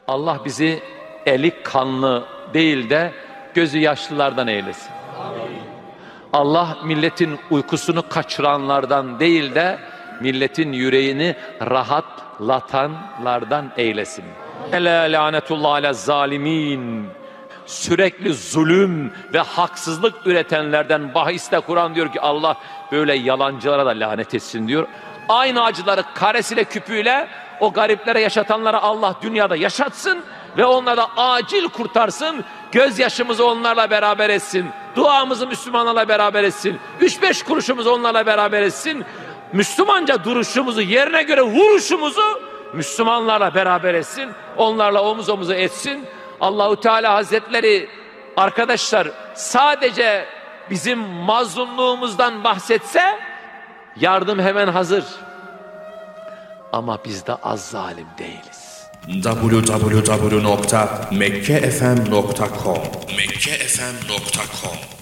Allah bizi eli kanlı değil de gözü yaşlılardan eylesin. Allah milletin uykusunu kaçıranlardan değil de milletin yüreğini rahatlatanlardan eylesin. Ela lanetullah ala zalimin. Sürekli zulüm ve haksızlık üretenlerden bahiste Kur'an diyor ki Allah böyle yalancılara da lanet etsin diyor. Aynı acıları karesiyle küpüyle o gariplere yaşatanlara Allah dünyada yaşatsın ve onları da acil kurtarsın. Gözyaşımızı onlarla beraber etsin. Duamızı Müslümanlarla beraber etsin. 3-5 kuruşumuzu onlarla beraber etsin. Müslümanca duruşumuzu, yerine göre vuruşumuzu Müslümanlarla beraber etsin. Onlarla omuz omuza etsin. Allahu Teala Hazretleri arkadaşlar sadece bizim mazlumluğumuzdan bahsetse yardım hemen hazır. Ama biz de az zalim değiliz. www.mekkefm.com